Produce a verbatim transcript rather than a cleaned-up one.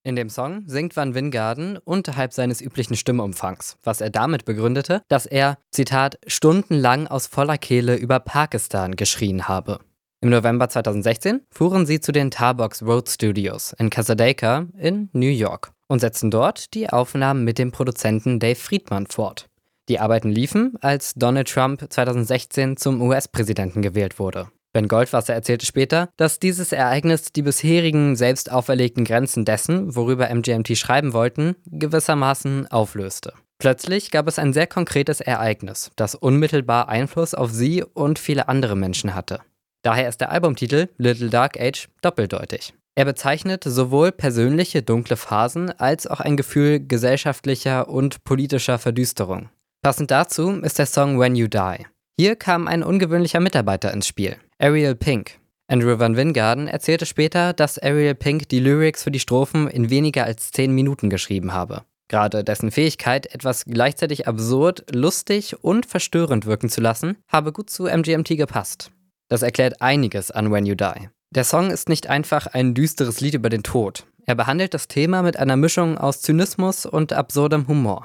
In dem Song singt Van Wingarden unterhalb seines üblichen Stimmumfangs, was er damit begründete, dass er, Zitat, stundenlang aus voller Kehle über Pakistan geschrien habe. Im November zweitausendsechzehn fuhren sie zu den Tarbox Road Studios in Cassadaga in New York und setzten dort die Aufnahmen mit dem Produzenten Dave Friedman fort. Die Arbeiten liefen, als Donald Trump zweitausendsechzehn zum U S-Präsidenten gewählt wurde. Ben Goldwasser erzählte später, dass dieses Ereignis die bisherigen selbst auferlegten Grenzen dessen, worüber M G M T schreiben wollten, gewissermaßen auflöste. Plötzlich gab es ein sehr konkretes Ereignis, das unmittelbar Einfluss auf sie und viele andere Menschen hatte. Daher ist der Albumtitel Little Dark Age doppeldeutig. Er bezeichnet sowohl persönliche dunkle Phasen als auch ein Gefühl gesellschaftlicher und politischer Verdüsterung. Passend dazu ist der Song When You Die. Hier kam ein ungewöhnlicher Mitarbeiter ins Spiel, Ariel Pink. Andrew Van Wingarden erzählte später, dass Ariel Pink die Lyrics für die Strophen in weniger als zehn Minuten geschrieben habe. Gerade dessen Fähigkeit, etwas gleichzeitig absurd, lustig und verstörend wirken zu lassen, habe gut zu M G M T gepasst. Das erklärt einiges an When You Die. Der Song ist nicht einfach ein düsteres Lied über den Tod. Er behandelt das Thema mit einer Mischung aus Zynismus und absurdem Humor.